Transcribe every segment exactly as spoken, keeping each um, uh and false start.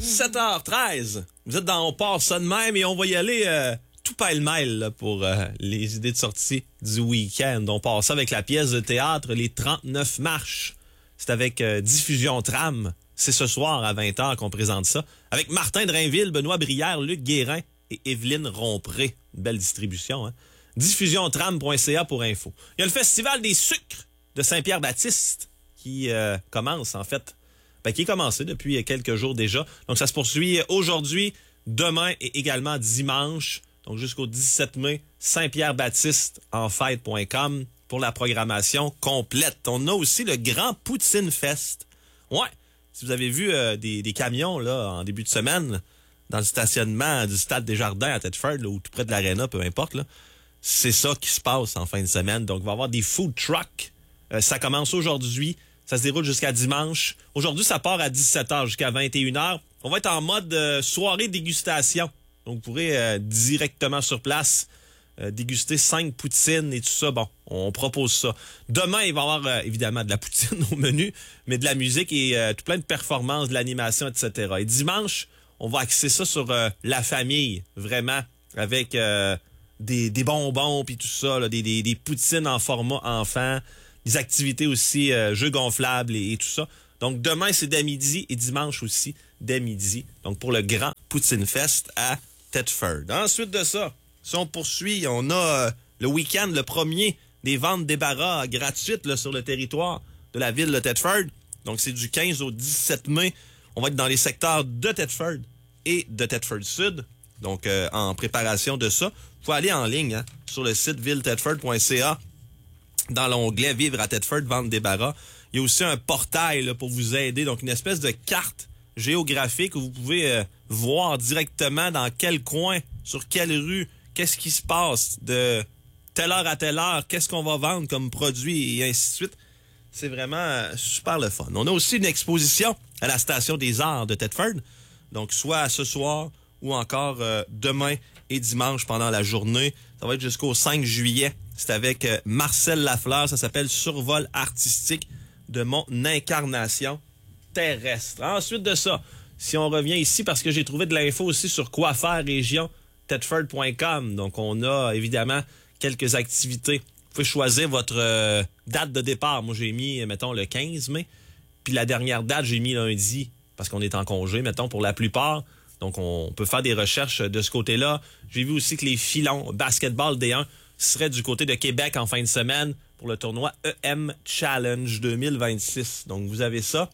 sept heures treize. Vous êtes dans On part ça de même et on va y aller euh, tout pêle-mêle là, pour euh, les idées de sortie du week-end. On part ça avec la pièce de théâtre Les trente-neuf marches. C'est avec euh, Diffusion Tram. C'est ce soir à vingt heures qu'on présente ça. Avec Martin Drainville, Benoît Brière, Luc Guérin et Évelyne Rompré. Une belle distribution, hein? diffusion tram point c a pour info. Il y a le Festival des sucres de Saint-Pierre-Baptiste qui euh, commence, en fait. Ben, qui est commencé depuis quelques jours déjà. Donc, ça se poursuit aujourd'hui, demain et également dimanche. Donc, jusqu'au dix-sept mai, Saint-Pierre-Baptiste en fête point com pour la programmation complète. On a aussi le Grand Poutine Fest. Ouais, si vous avez vu euh, des, des camions là en début de semaine dans le stationnement du Stade des Jardins à Thetford, là, ou tout près de l'aréna, peu importe, là, c'est ça qui se passe en fin de semaine. Donc, il va y avoir des food trucks. Euh, ça commence aujourd'hui. Ça se déroule jusqu'à dimanche. Aujourd'hui, ça part à dix-sept heures jusqu'à vingt et une heures. On va être en mode euh, soirée dégustation. Donc, vous pourrez euh, directement sur place euh, déguster cinq poutines et tout ça. Bon, on propose ça. Demain, il va y avoir euh, évidemment de la poutine au menu, mais de la musique et euh, tout plein de performances, de l'animation, et cetera. Et dimanche, on va axer ça sur euh, la famille, vraiment, avec euh, des, des bonbons puis tout ça, là, des, des, des poutines en format enfant. Des activités aussi, euh, jeux gonflables et, et tout ça. Donc, demain, c'est dès midi et dimanche aussi, dès midi. Donc, pour le Grand Poutine Fest à Thetford. Ensuite de ça, si on poursuit, on a euh, le week-end, le premier des ventes débarras gratuites là, sur le territoire de la ville de Thetford. Donc, c'est du quinze au dix-sept mai. On va être dans les secteurs de Thetford et de Thetford Sud. Donc, euh, en préparation de ça, il faut aller en ligne hein, sur le site ville thetford point c a. Dans l'onglet « Vivre à Thetford, vente débarras ». Il y a aussi un portail là, pour vous aider. Donc, une espèce de carte géographique où vous pouvez euh, voir directement dans quel coin, sur quelle rue, qu'est-ce qui se passe de telle heure à telle heure, qu'est-ce qu'on va vendre comme produit et ainsi de suite. C'est vraiment euh, super le fun. On a aussi une exposition à la Station des Arts de Thetford. Donc, soit ce soir ou encore euh, demain et dimanche pendant la journée. Ça va être jusqu'au cinq juillet. C'est avec euh, Marcel Lafleur. Ça s'appelle Survol artistique de mon incarnation terrestre. Ensuite de ça, si on revient ici, parce que j'ai trouvé de l'info aussi sur quoi faire région thetford point com. Donc, on a évidemment quelques activités. Vous pouvez choisir votre euh, date de départ. Moi, j'ai mis, mettons, le quinze mai. Puis la dernière date, j'ai mis lundi, parce qu'on est en congé, mettons, pour la plupart. Donc, on peut faire des recherches de ce côté-là. J'ai vu aussi que les filons basketball D un serait du côté de Québec en fin de semaine pour le tournoi E M Challenge deux mille vingt-six. Donc, vous avez ça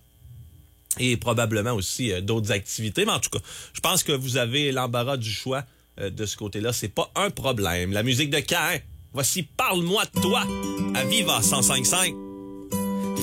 et probablement aussi euh, d'autres activités. Mais en tout cas, je pense que vous avez l'embarras du choix euh, de ce côté-là. C'est pas un problème. La musique de Cain, voici Parle-moi de toi à Viva cent cinq virgule cinq.